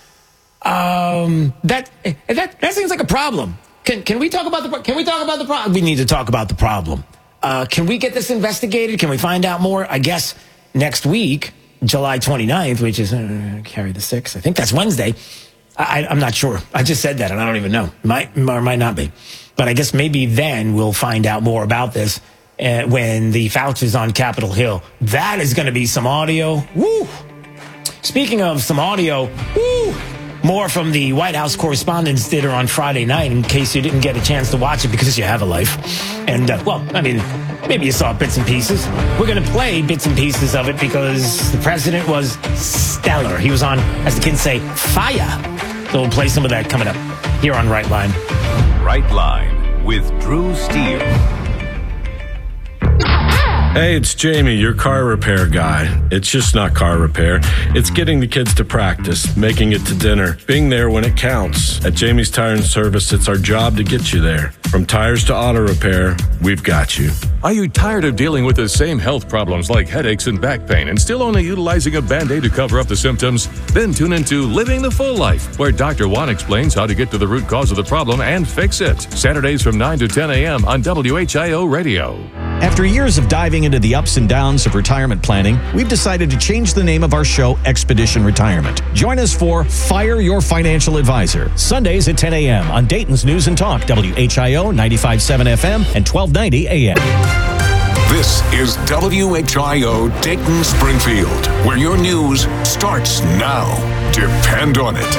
Um, that, that, that seems like a problem. Can, can we talk about the, can we talk about the problem? We need to talk about the problem. Uh, can we get this investigated? Can we find out more? I guess next week, July twenty-ninth, which is, uh, carry the sixth. I think that's Wednesday. I, I'm not sure. I just said that and I don't even know. Might or might not be. But I guess maybe then we'll find out more about this uh, when the Fauci is on Capitol Hill. That is going to be some audio. Woo! Speaking of some audio, woo! More from the White House Correspondents' Dinner on Friday night, in case you didn't get a chance to watch it because you have a life. And, uh, well, I mean, maybe you saw bits and pieces. We're going to play bits and pieces of it because the president was stellar. He was on, as the kids say, fire. So we'll play some of that coming up here on Right Line. Right Line with Drew Steele. Hey, it's Jamie, your car repair guy. It's just not car repair. It's getting the kids to practice, making it to dinner, being there when it counts. At Jamie's Tire and Service, it's our job to get you there. From tires to auto repair, we've got you. Are you tired of dealing with the same health problems like headaches and back pain and still only utilizing a Band-Aid to cover up the symptoms? Then tune into Living the Full Life, where Doctor Juan explains how to get to the root cause of the problem and fix it. Saturdays from nine to ten a.m. on W H I O Radio. After years of diving into the ups and downs of retirement planning, we've decided to change the name of our show, Expedition Retirement. Join us for Fire Your Financial Advisor, Sundays at ten a.m. on Dayton's News and Talk, W H I O ninety-five point seven F M and twelve ninety A M. This is W H I O Dayton Springfield, where your news starts now. Depend on it.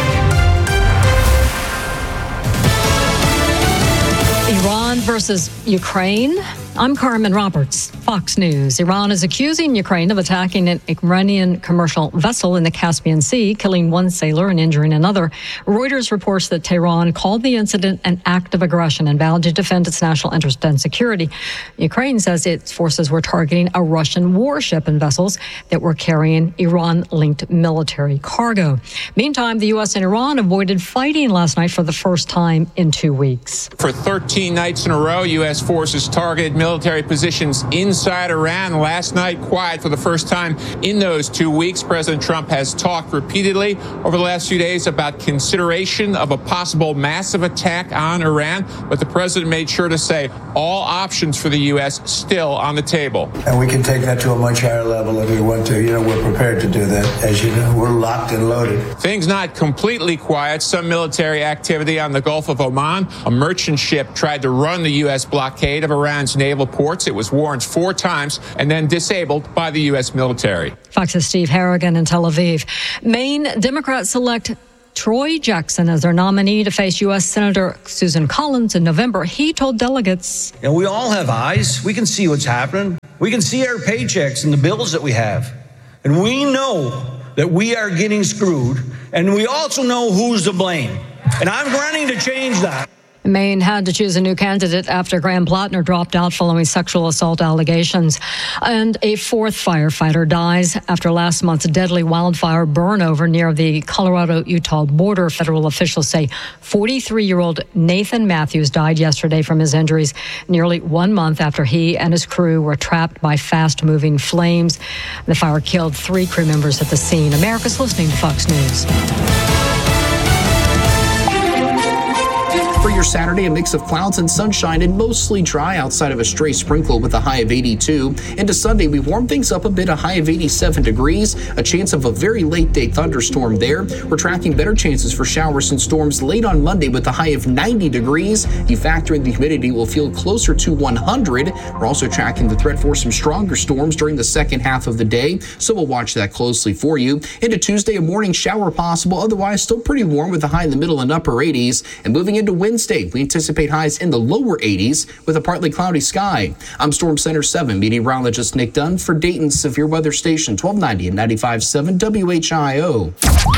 Iran versus Ukraine. I'm Carmen Roberts, Fox News. Iran is accusing Ukraine of attacking an Iranian commercial vessel in the Caspian Sea, killing one sailor and injuring another. Reuters reports that Tehran called the incident an act of aggression and vowed to defend its national interest and security. Ukraine says its forces were targeting a Russian warship and vessels that were carrying Iran-linked military cargo. Meantime, the U S and Iran avoided fighting last night for the first time in two weeks. For thirteen nights in a row, U S forces targeted military positions inside Iran. Last night, quiet for the first time in those two weeks. President Trump has talked repeatedly over the last few days about consideration of a possible massive attack on Iran, but the president made sure to say all options for the U S still on the table. And we can take that to a much higher level if we want to. You know, we're prepared to do that. As you know, we're locked and loaded. Things not completely quiet. Some military activity on the Gulf of Oman. A merchant ship tried to run the U S blockade of Iran's naval ports. It was warned four times and then disabled by the U S military. Fox's Steve Harrigan in Tel Aviv. Maine Democrats select Troy Jackson as their nominee to face U S Senator Susan Collins in November. He told delegates, and we all have eyes. We can see what's happening. We can see our paychecks and the bills that we have. And we know that we are getting screwed. And we also know who's to blame. And I'm running to change that. Maine had to choose a new candidate after Graham Plattner dropped out following sexual assault allegations. And a fourth firefighter dies after last month's deadly wildfire burnover near the Colorado-Utah border. Federal officials say forty-three-year-old Nathan Matthews died yesterday from his injuries nearly one month after he and his crew were trapped by fast-moving flames. The fire killed three crew members at the scene. America's listening to Fox News. For your Saturday, a mix of clouds and sunshine and mostly dry outside of a stray sprinkle with a high of eighty-two. Into Sunday, we warm things up a bit, a high of eighty-seven degrees, a chance of a very late day thunderstorm there. We're tracking better chances for showers and storms late on Monday with a high of ninety degrees. You factor in the humidity, will feel closer to one hundred. We're also tracking the threat for some stronger storms during the second half of the day, so we'll watch that closely for you. Into Tuesday, a morning shower possible, otherwise still pretty warm with a high in the middle and upper eighties. And moving into Wednesday, Wednesday, we anticipate highs in the lower eighties with a partly cloudy sky. I'm Storm Center seven meteorologist Nick Dunn for Dayton's Severe Weather Station, twelve ninety and ninety-five point seven W H I O.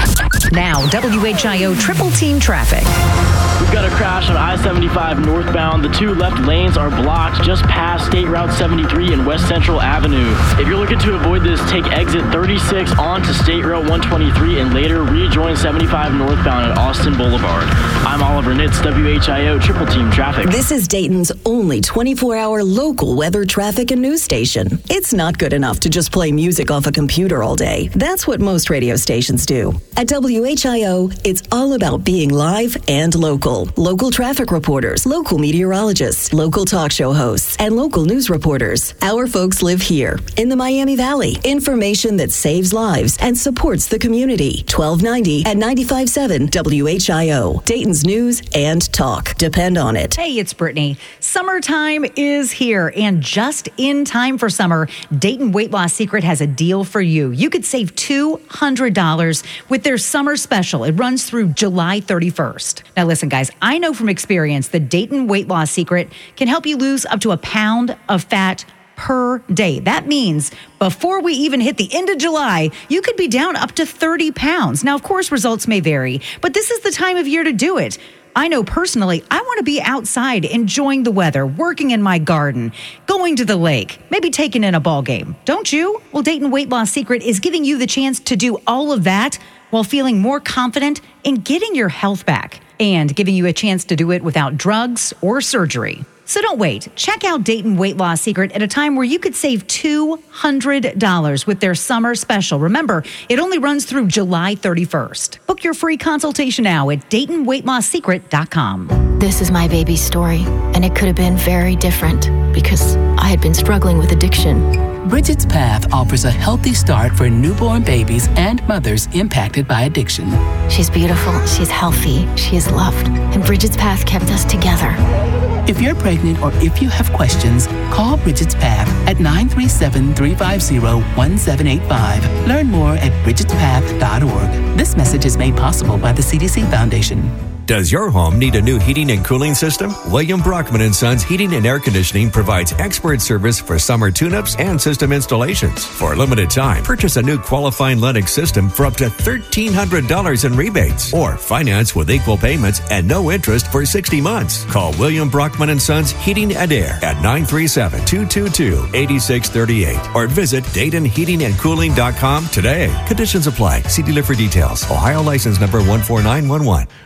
Now, W H I O triple team traffic. We've got a crash on I seventy-five northbound. The two left lanes are blocked just past State Route seventy-three and West Central Avenue. If you're looking to avoid this, take exit thirty-six onto State Route one twenty-three and later rejoin seventy-five northbound at Austin Boulevard. I'm Oliver Nitz, W H I O Triple Team Traffic. This is Dayton's only twenty-four hour local weather, traffic, and news station. It's not good enough to just play music off a computer all day. That's what most radio stations do. At W H I O, it's all about being live and local. Local traffic reporters, local meteorologists, local talk show hosts, and local news reporters. Our folks live here in the Miami Valley. Information that saves lives and supports the community. twelve ninety and ninety-five point seven W H I O. Dayton's news and talk. Depend on it. Hey, it's Brittany. Summertime is here, and just in time for summer, Dayton Weight Loss Secret has a deal for you. You could save two hundred dollars with their summer special. It runs through July thirty-first. Now listen, guys, I know from experience the Dayton Weight Loss Secret can help you lose up to a pound of fat per day. That means before we even hit the end of July, you could be down up to thirty pounds. Now, of course, results may vary, but this is the time of year to do it. I know personally, I want to be outside enjoying the weather, working in my garden, going to the lake, maybe taking in a ball game. Don't you? Well, Dayton Weight Loss Secret is giving you the chance to do all of that while feeling more confident in getting your health back and giving you a chance to do it without drugs or surgery. So don't wait. Check out Dayton Weight Loss Secret at a time where you could save two hundred dollars with their summer special. Remember, it only runs through July thirty-first. Book your free consultation now at Dayton Weight Loss Secret dot com. This is my baby's story, and it could have been very different because I had been struggling with addiction. Bridget's Path offers a healthy start for newborn babies and mothers impacted by addiction. She's beautiful, she's healthy, she is loved, and Bridget's Path kept us together. If you're pregnant or if you have questions, call Bridget's Path at nine three seven, three five zero, one seven eight five. Learn more at bridgets path dot org. This message is made possible by the C D C Foundation. Does your home need a new heating and cooling system? William Brockman and Sons Heating and Air Conditioning provides expert service for summer tune-ups and system installations. For a limited time, purchase a new qualifying Lennox system for up to one thousand three hundred dollars in rebates or finance with equal payments and no interest for sixty months. Call William Brockman and Sons Heating and Air at nine three seven, two two two, eight six three eight or visit Dayton Heating and Cooling dot com today. Conditions apply. See dealer for details. Ohio license number one four nine one one. Well, it's a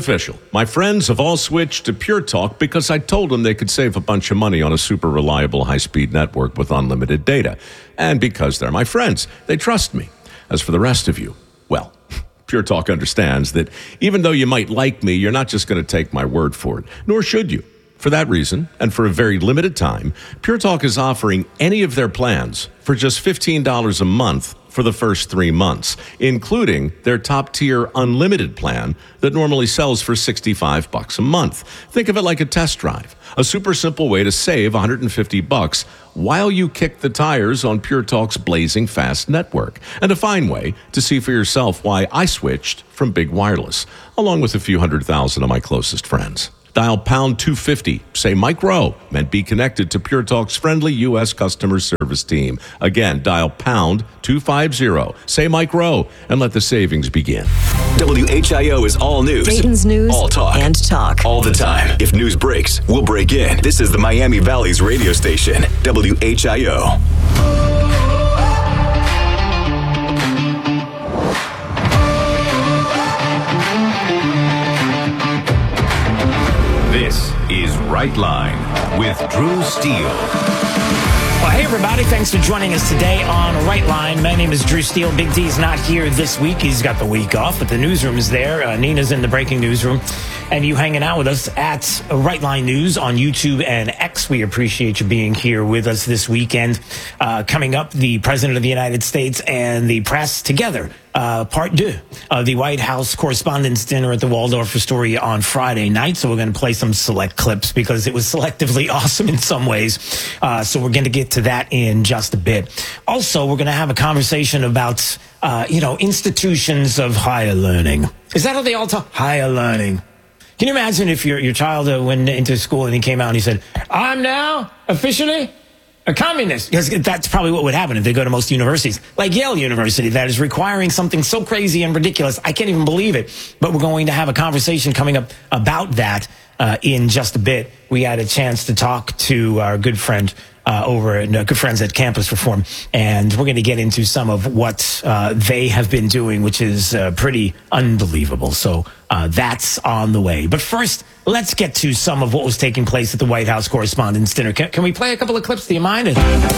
official. My friends have all switched to Pure Talk because I told them they could save a bunch of money on a super reliable high-speed network with unlimited data. And because they're my friends, they trust me. As for the rest of you, well, Pure Talk understands that even though you might like me, you're not just going to take my word for it, nor should you. For that reason, and for a very limited time, Pure Talk is offering any of their plans for just fifteen dollars a month for the first three months, including their top-tier unlimited plan that normally sells for sixty-five bucks a month. Think of it like a test drive, a super simple way to save one hundred fifty bucks while you kick the tires on Pure Talk's blazing fast network, and a fine way to see for yourself why I switched from Big Wireless, along with a few hundred thousand of my closest friends. Dial pound two fifty, say Mike Rowe, and be connected to Pure Talk's friendly U S customer service team. Again, dial pound two fifty, say Mike Rowe, and let the savings begin. W H I O is all news. Dayton's news all talk. and talk. All the time. If news breaks, we'll break in. This is the Miami Valley's radio station, W H I O. This is Right Line with Drew Steele. Well, hey, everybody. Thanks for joining us today on Right Line. My name is Drew Steele. Big D's not here this week. He's got the week off, but the newsroom is there. Uh, Nina's in the breaking newsroom. And you hanging out with us at Right Line News on YouTube and X. We appreciate you being here with us this weekend. Uh, coming up, the President of the United States and the press together. Uh, part two of the White House Correspondents' Dinner at the Waldorf Astoria on Friday night. So we're going to play some select clips because it was selectively awesome in some ways. Uh, so we're going to get to that in just a bit. Also, we're going to have a conversation about, uh, you know, institutions of higher learning. Is that how they all talk? Higher learning. Can you imagine if your your child uh, went into school and he came out and he said, I'm now officially a communist? Because that's probably what would happen if they go to most universities, like Yale University, that is requiring something so crazy and ridiculous. I can't even believe it. But we're going to have a conversation coming up about that uh, in just a bit. We had a chance to talk to our good friend uh, over at uh, good friends at Campus Reform, and we're going to get into some of what uh, they have been doing, which is uh, pretty unbelievable. So uh, that's on the way. But first, let's get to some of what was taking place at the White House Correspondents' Dinner. Can, can we play a couple of clips? Do you mind?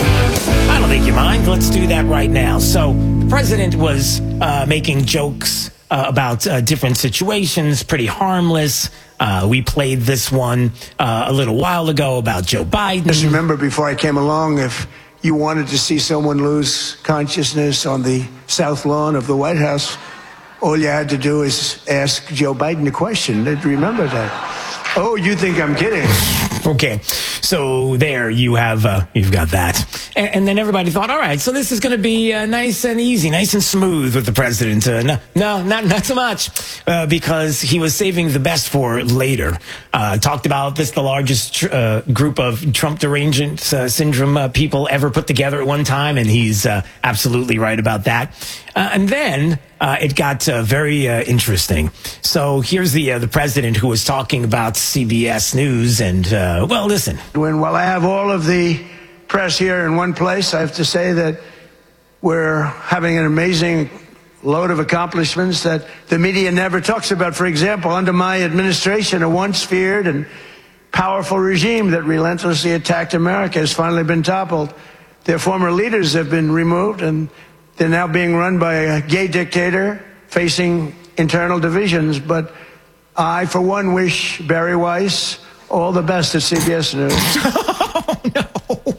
I don't think you mind. Let's do that right now. So the president was uh, making jokes uh, about uh, different situations, pretty harmless. Uh, we played this one uh, a little while ago about Joe Biden. Just remember, before I came along, if you wanted to see someone lose consciousness on the south lawn of the White House, all you had to do is ask Joe Biden a question. Remember that. Oh, you think I'm kidding? Okay, so there you have, uh, you've got that. And, and then everybody thought, all right, so this is going to be uh, nice and easy, nice and smooth with the president. Uh, no, no, not, not so much, uh, because he was saving the best for later. Uh, talked about this, the largest tr- uh, group of Trump derangement uh, syndrome uh, people ever put together at one time, and he's uh, absolutely right about that. Uh, and then uh, it got uh, very uh, interesting. So here's the uh, the president who was talking about C B S News, and uh, well, listen. When while I have all of the press here in one place, I have to say that we're having an amazing load of accomplishments that the media never talks about. For example, under my administration, a once feared and powerful regime that relentlessly attacked America has finally been toppled. Their former leaders have been removed, and they're now being run by a gay dictator facing internal divisions. But I, for one, wish Barry Weiss all the best at C B S News. Oh, no.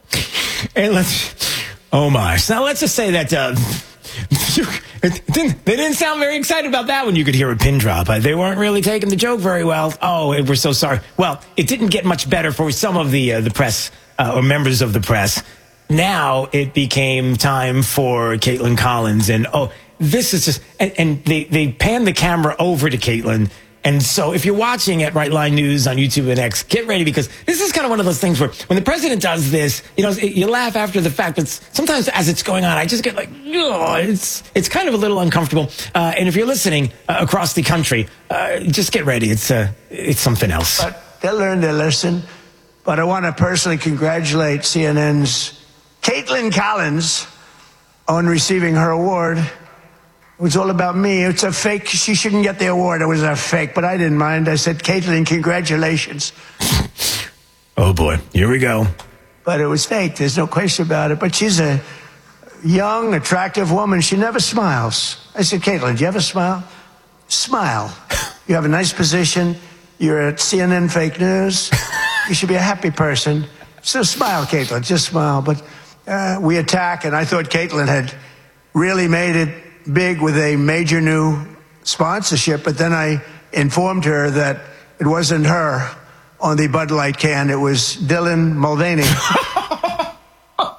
And let's, oh my. So now let's just say that uh, it didn't, they didn't sound very excited about that when you could hear a pin drop. Uh, they weren't really taking the joke very well. Oh, we're so sorry. Well, it didn't get much better for some of the, uh, the press uh, or members of the press. Now it became time for Caitlin Collins, and oh, this is just, and, and they, they panned the camera over to Caitlin. And so if you're watching at Right Line News on YouTube and X, get ready, because this is kind of one of those things where when the president does this, you know, you laugh after the fact, but sometimes as it's going on, I just get like, oh, it's it's kind of a little uncomfortable. Uh, and if you're listening uh, across the country, uh, just get ready. It's uh, it's something else. But they'll learn their lesson. But I want to personally congratulate C N N's Caitlin Collins on receiving her award. It was all about me. It's a fake. She shouldn't get the award. It was a fake, but I didn't mind. I said, Caitlin, congratulations. Oh, boy. Here we go. But it was fake. There's no question about it. But she's a young, attractive woman. She never smiles. I said, Caitlin, do you ever smile? Smile. You have a nice position. You're at C N N Fake News. You should be a happy person. So smile, Caitlin. Just smile. But uh, we attack, and I thought Caitlin had really made it big with a major new sponsorship, but then I informed her that it wasn't her on the Bud Light can. It was Dylan Mulvaney. Oh,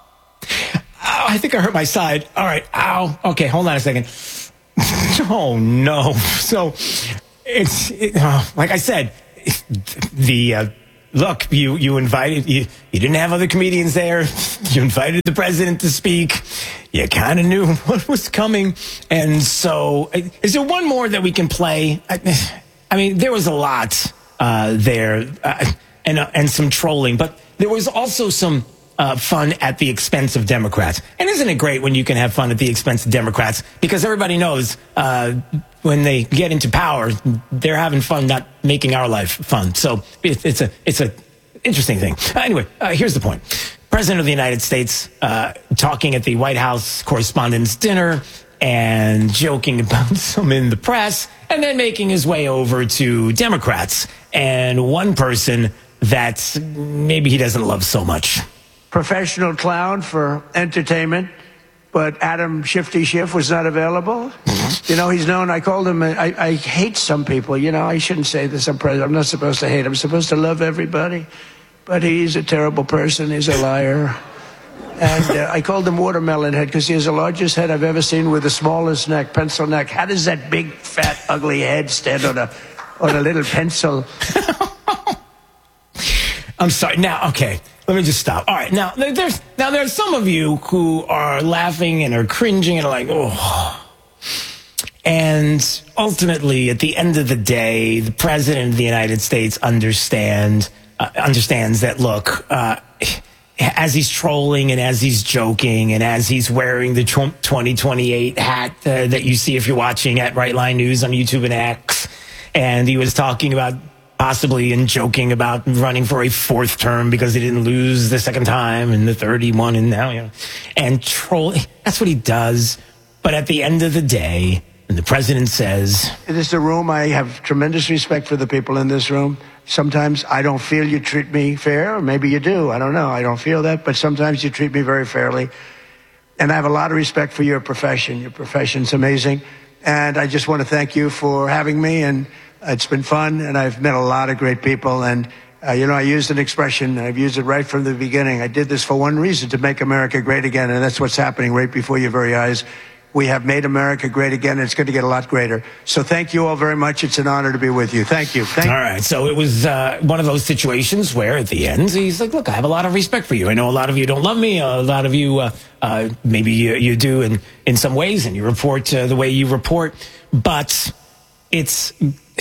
I think I hurt my side. All right. Ow. Okay, hold on a second. Oh, no. So, it's, it, uh, like I said, the, uh, look, you, you invited, you, you didn't have other comedians there. You invited the president to speak. You kind of knew what was coming. And so, is there one more that we can play? I, I mean, there was a lot uh, there uh, and, uh, and some trolling, but there was also some uh, fun at the expense of Democrats. And isn't it great when you can have fun at the expense of Democrats? Because everybody knows uh, when they get into power, they're having fun, not making our life fun. So it, it's a it's a interesting thing. Uh, anyway, uh, here's the point. President of the United States uh, talking at the White House Correspondents' Dinner and joking about some in the press, and then making his way over to Democrats and one person that maybe he doesn't love so much. Professional clown for entertainment, but Adam Shifty Schiff was not available. You know, he's known, I called him, I, I hate some people. You know, I shouldn't say this. I'm president. I'm not supposed to hate. I'm supposed to love everybody. But he's a terrible person. He's a liar. And uh, I called him Watermelon Head because he has the largest head I've ever seen with the smallest neck, pencil neck. How does that big, fat, ugly head stand on a, on a little pencil? I'm sorry. Now, okay, let me just stop. All right, now there's now there's some of you who are laughing and are cringing and are like, oh. And ultimately, at the end of the day, the president of the United States understand uh, understands that. Look, uh, as he's trolling and as he's joking and as he's wearing the Trump twenty twenty-eight hat uh, that you see if you're watching at Right Line News on YouTube and X, and he was talking about possibly and joking about running for a fourth term because he didn't lose the second time and the third he won, and now, you know, and trolling. That's what he does. But at the end of the day, and the president says, "It is a room. I have tremendous respect for the people in this room. Sometimes I don't feel you treat me fair, or maybe you do. I don't know. I don't feel that, but sometimes you treat me very fairly. And I have a lot of respect for your profession. Your profession's amazing. And I just want to thank you for having me. And it's been fun, and I've met a lot of great people. And, uh, you know, I used an expression, and I've used it right from the beginning. I did this for one reason, to make America great again, and that's what's happening right before your very eyes. We have made America great again, and it's going to get a lot greater. So thank you all very much. It's an honor to be with you. Thank you. Thank all right. So it was uh, one of those situations where at the end, he's like, look, I have a lot of respect for you. I know a lot of you don't love me. A lot of you, uh, uh, maybe you, you do in, in some ways, and you report uh, the way you report. But it's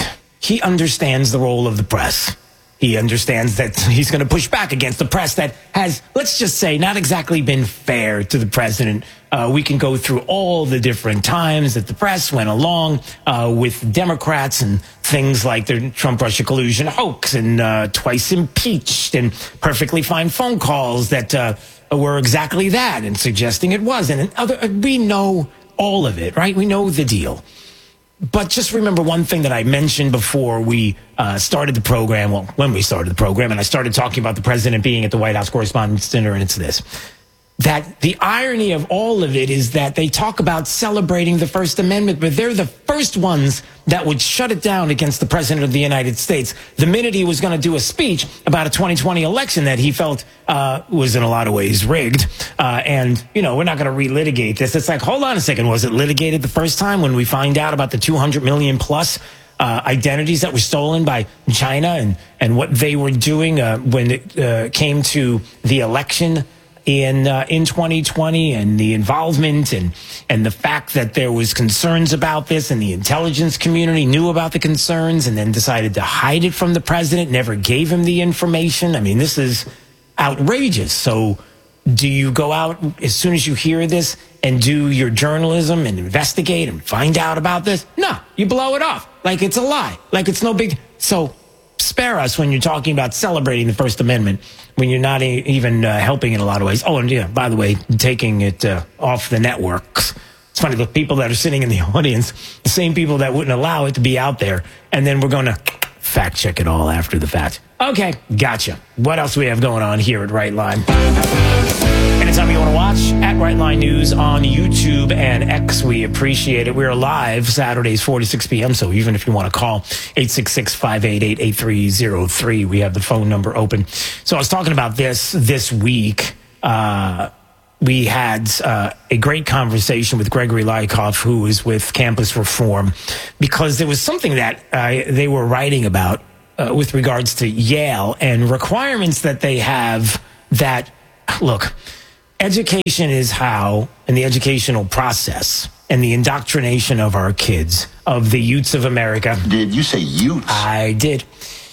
he understands the role of the press. He understands that he's going to push back against the press that has, let's just say, not exactly been fair to the president. Uh, we can go through all the different times that the press went along uh, with Democrats and things like the Trump-Russia collusion hoax and uh, twice impeached and perfectly fine phone calls that uh, were exactly that and suggesting it wasn't. And other, we know all of it, right? We know the deal. But just remember one thing that I mentioned before we uh, started the program, well, when we started the program, and I started talking about the president being at the White House Correspondents' Dinner, and it's this. That the irony of all of it is that they talk about celebrating the First Amendment, but they're the first ones that would shut it down against the president of the United States the minute he was going to do a speech about a twenty twenty election that he felt uh, was in a lot of ways rigged. Uh, and, you know, we're not going to relitigate this. It's like, hold on a second. Was it litigated the first time when we find out about the two hundred million plus uh, identities that were stolen by China and, and what they were doing uh, when it uh, came to the election in uh, in twenty twenty, and the involvement and and the fact that there was concerns about this, and the intelligence community knew about the concerns and then decided to hide it from the president, never gave him the information? I mean, this is outrageous. So do you go out as soon as you hear this and do your journalism and investigate and find out about this? No, you blow it off like it's a lie, like it's no big. So spare us when you're talking about celebrating the First Amendment when you're not e- even uh, helping in a lot of ways. Oh, and yeah, by the way, taking it uh, off the networks. It's funny, the people that are sitting in the audience, the same people that wouldn't allow it to be out there, and then we're going to fact check it all after the fact. Okay, gotcha. What else do we have going on here at Right Line? Anytime you want to watch, at Right Line News on YouTube and X, we appreciate it. We're live Saturdays, four to six p.m., so even if you want to call, eight six six, five eight eight, eight three zero three, we have the phone number open. So I was talking about this this week. Uh, we had uh, a great conversation with Gregory Lykhoff, who is with Campus Reform, because there was something that uh, they were writing about uh, with regards to Yale and requirements that they have that, look, education is how, and the educational process and the indoctrination of our kids, of the youths of America. Did you say youths? I did.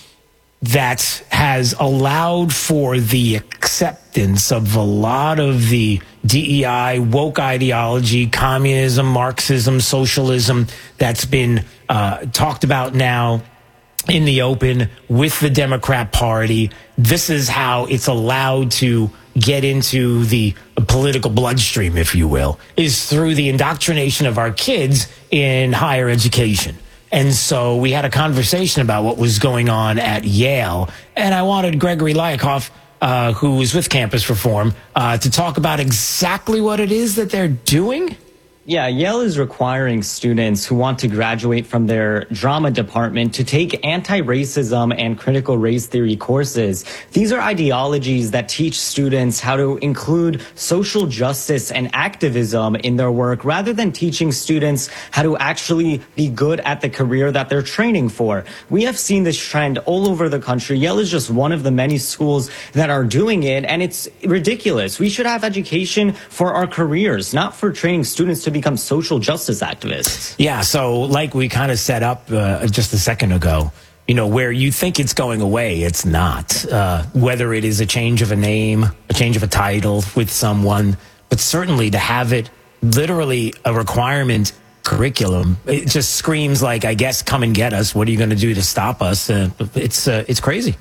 That has allowed for the acceptance of a lot of the D E I, woke ideology, communism, Marxism, socialism that's been uh, talked about now in the open with the Democrat Party. This is how it's allowed to get into the political bloodstream, if you will, is through the indoctrination of our kids in higher education. And so we had a conversation about what was going on at Yale, and I wanted Gregory Lykhoff, uh, who is with Campus Reform, uh, to talk about exactly what it is that they're doing. Yeah, Yale is requiring students who want to graduate from their drama department to take anti-racism and critical race theory courses. These are ideologies that teach students how to include social justice and activism in their work, rather than teaching students how to actually be good at the career that they're training for. We have seen this trend all over the country. Yale is just one of the many schools that are doing it, and it's ridiculous. We should have education for our careers, not for training students to be become social justice activists. Yeah, so like we kind of set up uh, just a second ago, you know, where you think it's going away, it's not. Uh, whether it is a change of a name, a change of a title with someone, but certainly to have it literally a requirement curriculum, it just screams like, I guess, come and get us. What are you going to do to stop us? Uh, it's uh, it's crazy.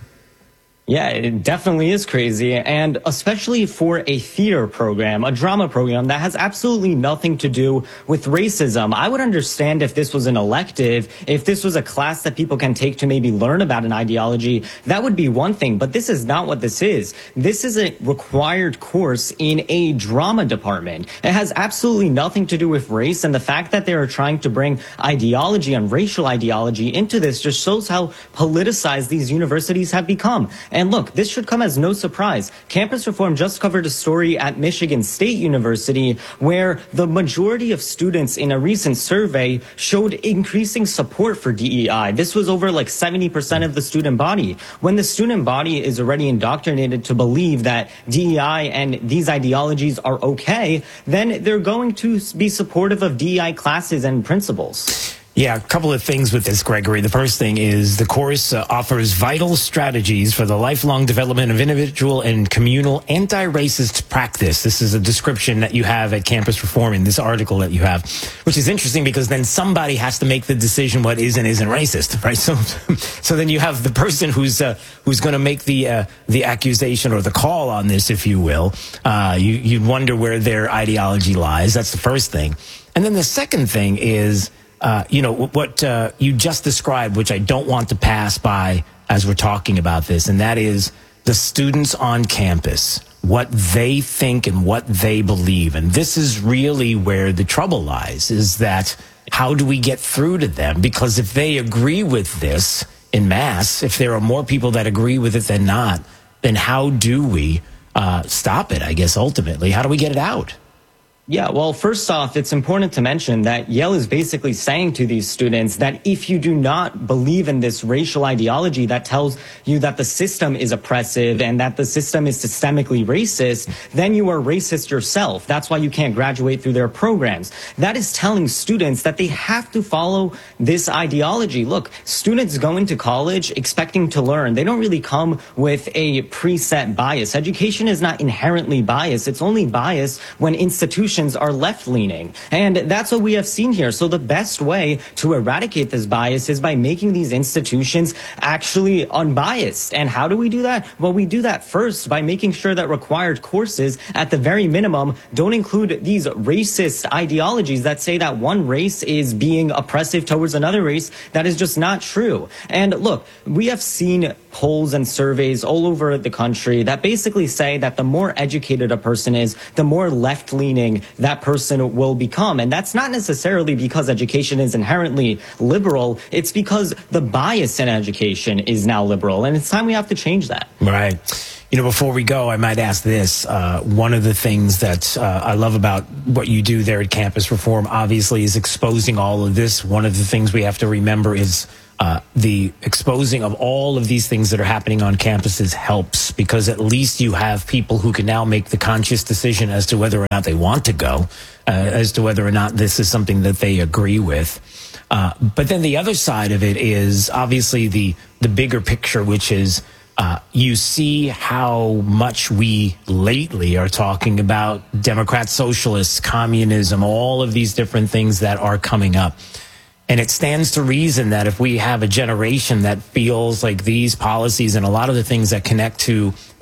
Yeah, it definitely is crazy, and especially for a theater program, a drama program that has absolutely nothing to do with racism. I would understand if this was an elective, if this was a class that people can take to maybe learn about an ideology, that would be one thing, but this is not what this is. This is a required course in a drama department. It has absolutely nothing to do with race, and the fact that they are trying to bring ideology and racial ideology into this just shows how politicized these universities have become. And look, this should come as no surprise. Campus Reform just covered a story at Michigan State University where the majority of students in a recent survey showed increasing support for D E I. This was over like seventy percent of the student body. When the student body is already indoctrinated to believe that D E I and these ideologies are okay, then they're going to be supportive of D E I classes and principles. Yeah, a couple of things with this, Gregory. The first thing is the course uh, offers vital strategies for the lifelong development of individual and communal anti-racist practice. This is a description that you have at Campus Reform in this article that you have, which is interesting because then somebody has to make the decision what is and isn't racist, right? So, so then you have the person who's uh, who's going to make the uh, the accusation or the call on this, if you will. Uh, you you'd wonder where their ideology lies. That's the first thing, and then the second thing is. Uh, you know, what uh, you just described, which I don't want to pass by as we're talking about this, and that is the students on campus, what they think and what they believe. And this is really where the trouble lies, is that how do we get through to them? Because if they agree with this in mass, if there are more people that agree with it than not, then how do we uh, stop it, I guess, ultimately? How do we get it out? Yeah, well, first off, it's important to mention that Yale is basically saying to these students that if you do not believe in this racial ideology that tells you that the system is oppressive and that the system is systemically racist, then you are racist yourself. That's why you can't graduate through their programs. That is telling students that they have to follow this ideology. Look, students go into college expecting to learn. They don't really come with a preset bias. Education is not inherently biased. It's only biased when institutions are left-leaning. And that's what we have seen here. So the best way to eradicate this bias is by making these institutions actually unbiased. And how do we do that? Well, we do that first by making sure that required courses, at the very minimum, don't include these racist ideologies that say that one race is being oppressive towards another race. That is just not true. And look, we have seen polls and surveys all over the country that basically say that the more educated a person is, the more left-leaning that person will become. And that's not necessarily because education is inherently liberal. It's because the bias in education is now liberal. And it's time we have to change that. Right. You know, before we go, I might ask this. Uh, one of the things that uh, I love about what you do there at Campus Reform, obviously, is exposing all of this. One of the things we have to remember is Uh, the exposing of all of these things that are happening on campuses helps, because at least you have people who can now make the conscious decision as to whether or not they want to go, uh, as to whether or not this is something that they agree with. Uh, but then the other side of it is obviously the, the bigger picture, which is uh, you see how much we lately are talking about Democrat socialists, communism, all of these different things that are coming up. And it stands to reason that if we have a generation that feels like these policies and a lot of the things that connect to